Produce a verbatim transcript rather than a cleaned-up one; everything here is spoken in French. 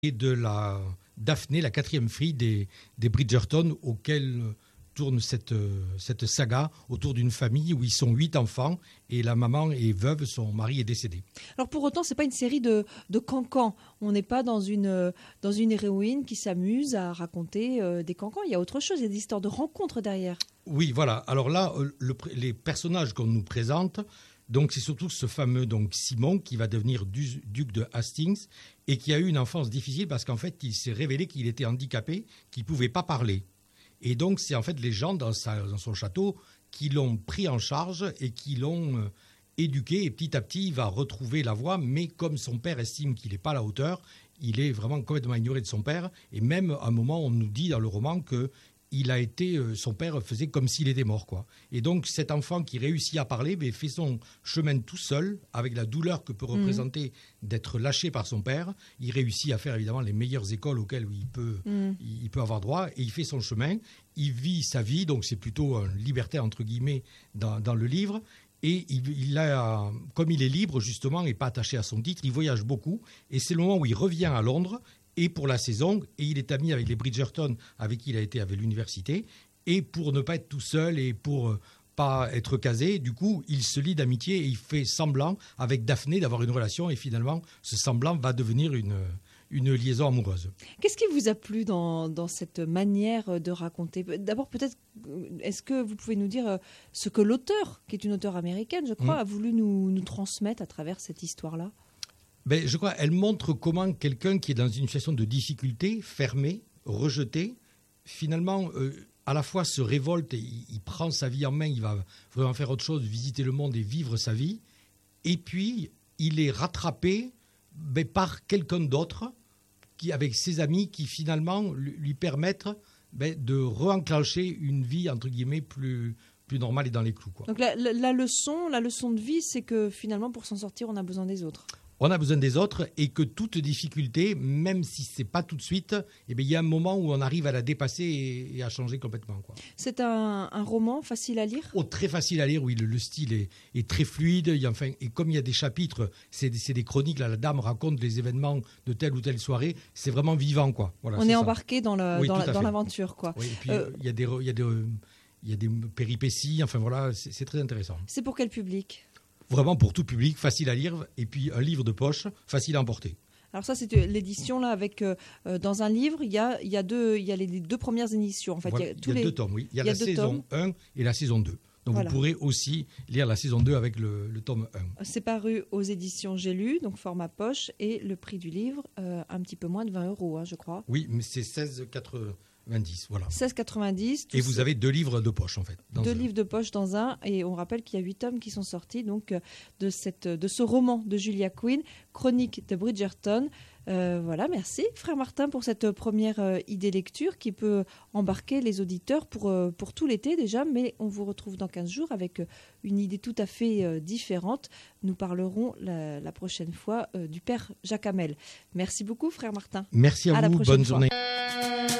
et de la Daphné, la quatrième fille des, des Bridgerton, auquel tourne cette, cette saga autour d'une famille où ils sont huit enfants et la maman est veuve, son mari est décédé. Alors pour autant, c'est pas une série de, de cancans. On n'est pas dans une, dans une héroïne qui s'amuse à raconter euh, des cancans. Il y a autre chose, il y a des histoires de rencontres derrière. Oui, voilà. Alors là, le, les personnages qu'on nous présente, donc c'est surtout ce fameux donc Simon qui va devenir du, duc de Hastings et qui a eu une enfance difficile parce qu'en fait, il s'est révélé qu'il était handicapé, qu'il ne pouvait pas parler. Et donc, c'est en fait les gens dans, sa, dans son château qui l'ont pris en charge et qui l'ont euh, éduqué. Et petit à petit, il va retrouver la voie. Mais comme son père estime qu'il n'est pas à la hauteur, il est vraiment complètement ignoré de son père. Et même à un moment, on nous dit dans le roman que il a été, euh, son père faisait comme s'il était mort, quoi. Et donc, cet enfant qui réussit à parler, mais fait son chemin tout seul, avec la douleur que peut représenter mmh. d'être lâché par son père. Il réussit à faire évidemment les meilleures écoles auxquelles il peut, mmh. il peut avoir droit, et il fait son chemin. Il vit sa vie, donc c'est plutôt un libertaire entre guillemets dans, dans le livre. Et il, il a, comme il est libre justement et pas attaché à son titre, il voyage beaucoup. Et c'est le moment où il revient à Londres. Et pour la saison, et il est ami avec les Bridgerton, avec qui il a été à l'université, et pour ne pas être tout seul et pour euh, pas être casé, du coup, il se lie d'amitié et il fait semblant avec Daphné d'avoir une relation, et finalement, ce semblant va devenir une, une liaison amoureuse. Qu'est-ce qui vous a plu dans, dans cette manière de raconter ? D'abord, peut-être, est-ce que vous pouvez nous dire ce que l'auteur, qui est une auteure américaine, je crois, mmh. a voulu nous, nous transmettre à travers cette histoire-là ? Ben, je crois qu'elle montre comment quelqu'un qui est dans une situation de difficulté, fermé, rejeté, finalement, euh, à la fois se révolte, et il, il prend sa vie en main, il va vraiment faire autre chose, visiter le monde et vivre sa vie. Et puis, il est rattrapé ben, par quelqu'un d'autre, qui, avec ses amis, qui finalement lui, lui permettent ben, de re-enclencher une vie, entre guillemets, plus... plus normale et dans les clous, quoi. Donc la, la, la, leçon, la leçon de vie, c'est que finalement, pour s'en sortir, on a besoin des autres. On a besoin des autres et que toute difficulté, même si ce n'est pas tout de suite, eh bien, il y a un moment où on arrive à la dépasser et, et à changer complètement, quoi. C'est un, un roman facile à lire ? Oh, très facile à lire, oui. Le, le style est, est très fluide. Il y a, enfin, et comme il y a des chapitres, c'est, c'est des chroniques. Là, la dame raconte les événements de telle ou telle soirée. C'est vraiment vivant, quoi. Voilà, on c'est est ça. embarqué dans, le, oui, dans, la, dans fait. l'aventure, quoi. Oui, et puis, euh, il y a des... Il y a des il y a des péripéties. Enfin, voilà, c'est, c'est très intéressant. C'est pour quel public ? Vraiment pour tout public, facile à lire, et puis un livre de poche, facile à emporter. Alors ça, c'est l'édition là avec euh, dans un livre, il y a il y a deux il y a les deux premières éditions. En fait, voilà, il y a, tous il y a les... deux tomes, oui. Il y a, il y a la saison tomes. un et la saison deux. Donc voilà. Vous pourrez aussi lire la saison deux avec le, le tome un. C'est paru aux éditions J'ai lu, donc format poche, et le prix du livre, euh, un petit peu moins de vingt euros, hein, je crois. Oui, mais c'est seize euros quatre-vingt-dix, voilà. seize euros quatre-vingt-dix. Et vous avez deux livres de poche, en fait. Deux un. livres de poche dans un, et on rappelle qu'il y a huit tomes qui sont sortis donc, de, cette, de ce roman de Julia Quinn, Chronique de Bridgerton. Euh, voilà, merci frère Martin pour cette première euh, idée lecture qui peut embarquer les auditeurs pour, euh, pour tout l'été déjà, mais on vous retrouve dans quinze jours avec une idée tout à fait euh, différente. Nous parlerons la, la prochaine fois euh, du père Jacques Hamel. Merci beaucoup frère Martin. Merci à, à vous, bonne fois. journée.